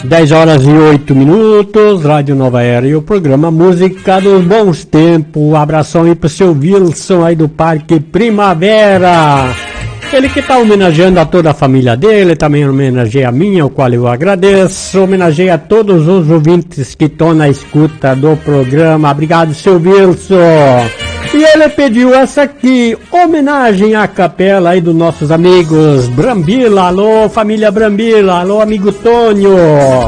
10 horas e 8 minutos, Rádio Nova Era e o programa Música dos Bons Tempos. Um abração aí pro seu Wilson aí do Parque Primavera. Ele que tá homenageando a toda a família dele, também homenageia a minha, o qual eu agradeço. Homenageia a todos os ouvintes que estão na escuta do programa. Obrigado, seu Wilson. E ele pediu essa aqui, homenagem à capela aí dos nossos amigos Brambila. Alô, família Brambila. Alô, amigo Tônio.